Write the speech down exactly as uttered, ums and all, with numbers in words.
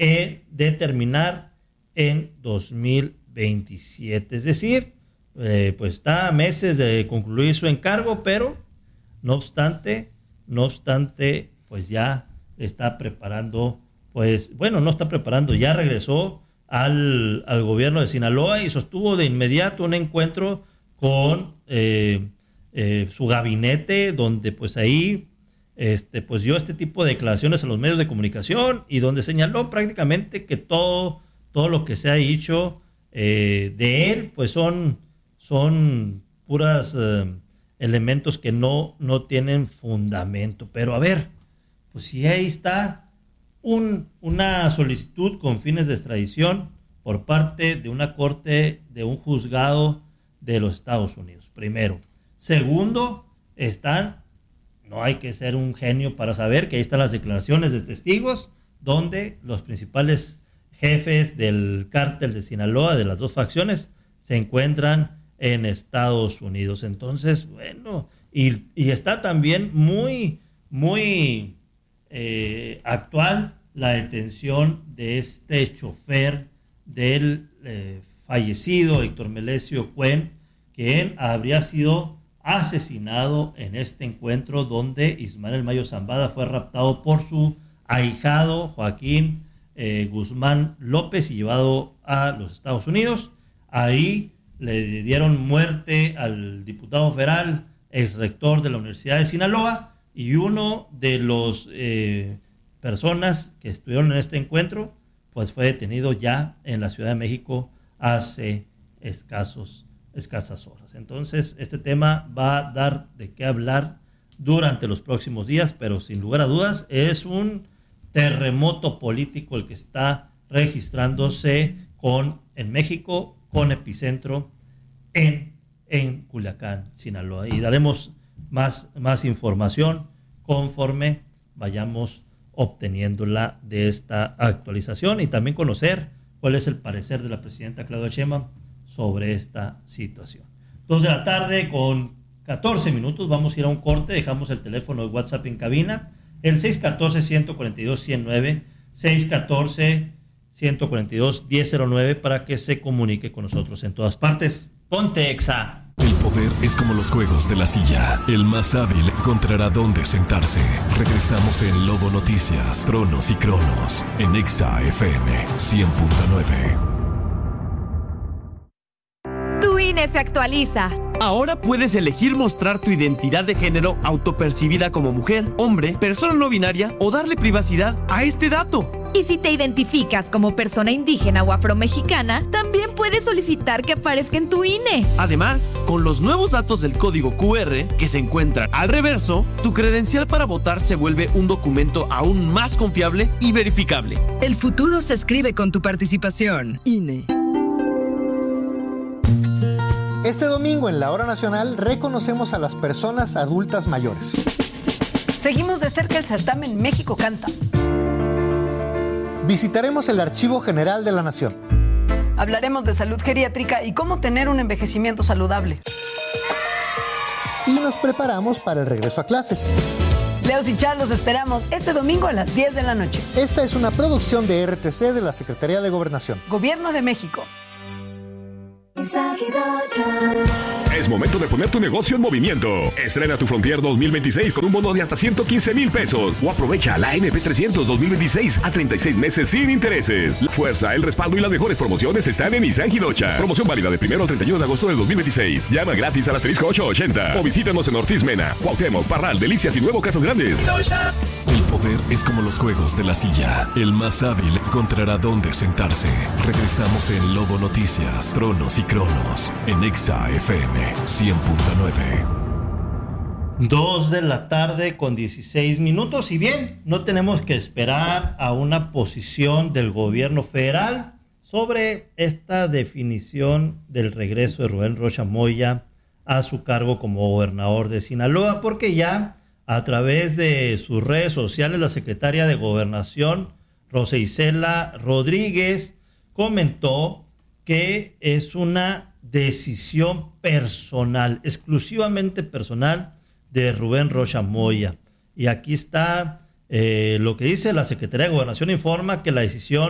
eh, de terminar en dos mil veintisiete. Es decir, eh, pues está a meses de concluir su encargo, pero no obstante, no obstante, pues ya está preparando, pues, bueno, no está preparando, ya regresó al, al gobierno de Sinaloa y sostuvo de inmediato un encuentro con eh, eh, su gabinete, donde pues ahí este, pues dio este tipo de declaraciones a los medios de comunicación y donde señaló prácticamente que todo, todo lo que se ha dicho eh, de él, pues son, son puras eh, elementos que no, no tienen fundamento. Pero a ver, pues si ahí está un, una solicitud con fines de extradición por parte de una corte, de un juzgado de los Estados Unidos, primero. Segundo, están, no hay que ser un genio para saber que ahí están las declaraciones de testigos, donde los principales jefes del cártel de Sinaloa, de las dos facciones, se encuentran en Estados Unidos. Entonces, bueno, y, y está también muy, muy eh, actual la detención de este chofer del eh, fallecido Héctor Melesio Cuen, quien habría sido asesinado en este encuentro donde Ismael Mayo Zambada fue raptado por su ahijado Joaquín eh, Guzmán López y llevado a los Estados Unidos. Ahí le dieron muerte al diputado federal, ex rector de la Universidad de Sinaloa, y uno de los eh, personas que estuvieron en este encuentro, pues fue detenido ya en la Ciudad de México hace escasos, escasas horas. Entonces, este tema va a dar de qué hablar durante los próximos días, pero sin lugar a dudas es un terremoto político el que está registrándose con, en México, con epicentro en, en Culiacán, Sinaloa. Y daremos más, más información conforme vayamos obteniéndola de esta actualización y también conocer cuál es el parecer de la presidenta Claudia Sheinbaum sobre esta situación. Dos de la tarde con catorce minutos, vamos a ir a un corte, dejamos el teléfono de WhatsApp en cabina, el seis uno cuatro, uno cuatro dos, uno cero nueve, seis uno cuatro, uno cuatro dos, uno cero cero nueve para que se comunique con nosotros en todas partes. Ponte Exa. El poder es como los juegos de la silla. El más hábil encontrará dónde sentarse. Regresamos en Lobo Noticias, Tronos y Cronos, en Exa F M cien punto nueve. Tu I N E se actualiza. Ahora puedes elegir mostrar tu identidad de género autopercibida como mujer, hombre, persona no binaria o darle privacidad a este dato. Y si te identificas como persona indígena o afromexicana, también puedes solicitar que aparezca en tu I N E. Además, con los nuevos datos del código Q R que se encuentran al reverso, tu credencial para votar se vuelve un documento aún más confiable y verificable. El futuro se escribe con tu participación. I N E. Este domingo en la Hora Nacional reconocemos a las personas adultas mayores. Seguimos de cerca el certamen México Canta. Visitaremos el Archivo General de la Nación. Hablaremos de salud geriátrica y cómo tener un envejecimiento saludable. Y nos preparamos para el regreso a clases. Leos y Char los esperamos este domingo a las diez de la noche. Esta es una producción de R T C de la Secretaría de Gobernación. Gobierno de México. Es momento de poner tu negocio en movimiento. Estrena tu Frontier dos mil veintiséis con un bono de hasta ciento quince mil pesos. O aprovecha la N P trescientos dos mil veintiséis a treinta y seis meses sin intereses. La fuerza, el respaldo y las mejores promociones están en Nissan Hirocha. Promoción válida de primero al treinta y uno de agosto del dos mil veintiséis. Llama gratis al asterisco ochocientos ochenta. O visítanos en Ortiz Mena, Cuauhtémoc, Parral, Delicias y Nuevo Casas Grandes. El poder es como los juegos de la silla. El más hábil encontrará dónde sentarse. Regresamos en Lobo Noticias, Tronos y Cronos, en Exa F M cien punto nueve. Dos de la tarde con dieciséis minutos. Y bien, no tenemos que esperar a una posición del gobierno federal sobre esta definición del regreso de Rubén Rocha Moya a su cargo como gobernador de Sinaloa, porque ya a través de sus redes sociales la secretaria de Gobernación, Rosa Isela Rodríguez, comentó que es una decisión personal, exclusivamente personal, de Rubén Rocha Moya. Y aquí está eh, lo que dice la Secretaría de Gobernación: informa que la decisión